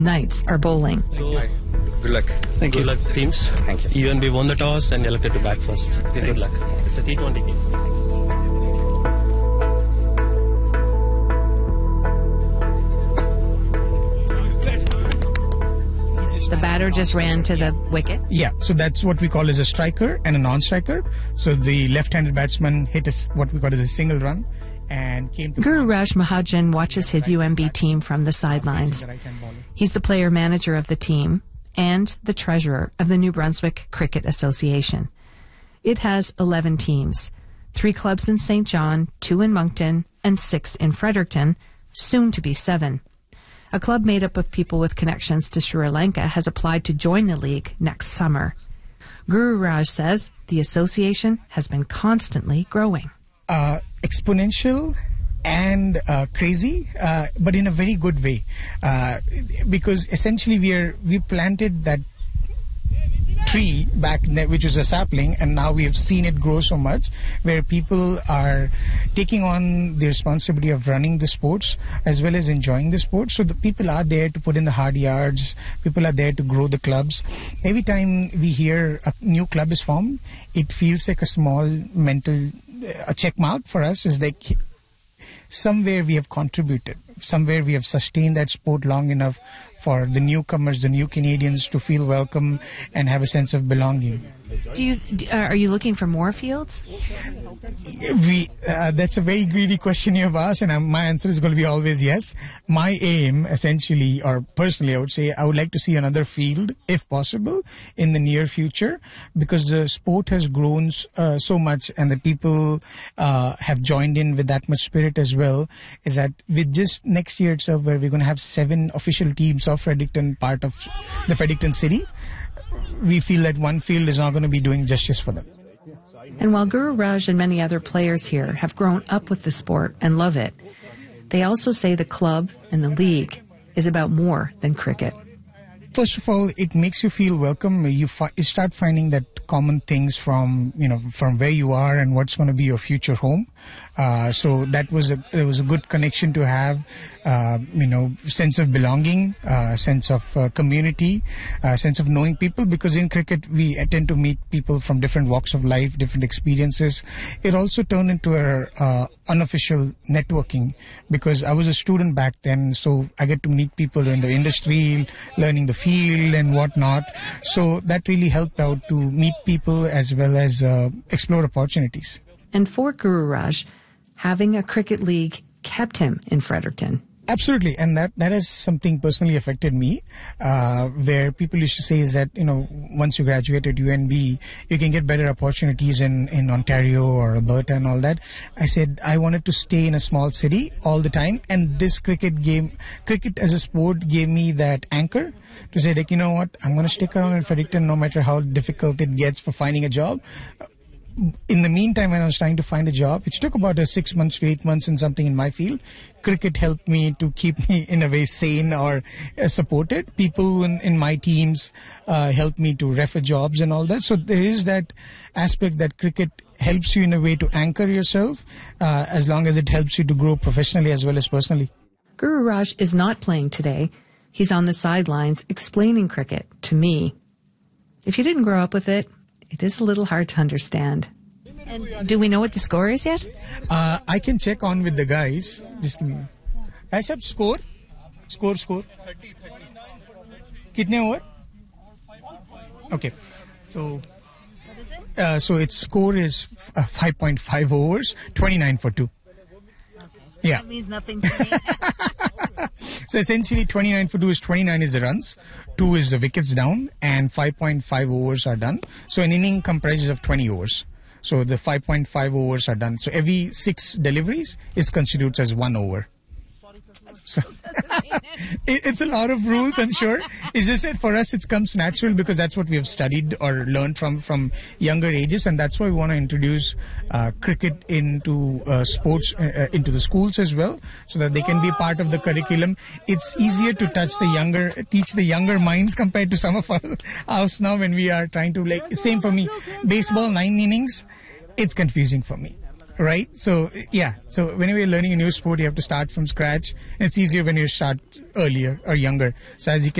Knights are bowling. So, good luck. Thank you. Good luck, teams. Thank you. UNB won the toss and elected to bat first. Good luck. It's a T20 game. The batter just ran to the wicket. Yeah, so that's what we call as a striker and a non-striker. So the left-handed batsman hit what we call as a single run and came to... Guru Raj Mahajan watches his UMB team from the sidelines. He's the player manager of the team and the treasurer of the New Brunswick Cricket Association. It has 11 teams, 3 clubs in St. John, 2 in Moncton, and 6 in Fredericton, soon to be 7. A club made up of people with connections to Sri Lanka has applied to join the league next summer. Guru Raj says the association has been constantly growing. Exponential and crazy, but in a very good way, because essentially we planted that tree back there, which was a sapling, and now we have seen it grow so much where people are taking on the responsibility of running the sports as well as enjoying the sports. So the people are there to put in the hard yards, people are there to grow the clubs. Every time we hear a new club is formed, it feels like a small mental a check mark for us. Is like somewhere we have contributed, somewhere we have sustained that sport long enough for the newcomers, the new Canadians to feel welcome and have a sense of belonging. Are you looking for more fields? That's a very greedy question you have asked, and my answer is going to be always yes. My aim, essentially, or personally, I would say, I would like to see another field, if possible, in the near future, because the sport has grown so much, and the people have joined in with that much spirit as well. Is that with just next year itself, where we're going to have 7 official teams of Fredericton, part of the Fredericton city, we feel that one field is not going to be doing justice for them. And while Guru Raj and many other players here have grown up with the sport and love it, they also say the club and the league is about more than cricket. First of all, it makes you feel welcome. You start finding that common things from where you are and what's going to be your future home. So there was a good connection to have, sense of belonging, sense of community, sense of knowing people. Because in cricket, we tend to meet people from different walks of life, different experiences. It also turned into a unofficial networking, because I was a student back then, so I get to meet people in the industry, learning the field and whatnot. So that really helped out to meet people as well as explore opportunities. And for Guru Raj, having a cricket league kept him in Fredericton. Absolutely, and that has something personally affected me, where people used to say is that, once you graduate at UNB, you can get better opportunities in Ontario or Alberta and all that. I said I wanted to stay in a small city all the time, and this cricket as a sport gave me that anchor to say, like, you know what, I'm going to stick around in Fredericton no matter how difficult it gets for finding a job. In the meantime, when I was trying to find a job, which took about 6 months to 8 months in something in my field, cricket helped me to keep me in a way sane or supported. People in my teams helped me to refer jobs and all that. So there is that aspect that cricket helps you in a way to anchor yourself, as long as it helps you to grow professionally as well as personally. Guru Raj is not playing today. He's on the sidelines explaining cricket to me. If you didn't grow up with it, it is a little hard to understand. And do we know what the score is yet? I can check on with the guys. Just give me. I said score. Score. 30. Kitne over? Okay. So. What is it? So its score is 5.5 overs, 29 for 2. Okay. Yeah. That means nothing to me. So essentially 29 for 2 is 29 is the runs, 2 is the wickets down, and 5.5 overs are done. So an inning comprises of 20 overs. So the 5.5 overs are done. So every 6 deliveries is constitutes as 1 over. So it's a lot of rules, I'm sure. It's just that for us it comes natural because that's what we have studied or learned from younger ages, and that's why we want to introduce cricket into sports, into the schools as well, so that they can be part of the curriculum. It's easier to teach the younger minds compared to some of us now when we are trying to, like, same for me. Baseball, 9 innings, it's confusing for me. right? So yeah, so whenever you're learning a new sport, you have to start from scratch, and it's easier when you start earlier or younger. So as you can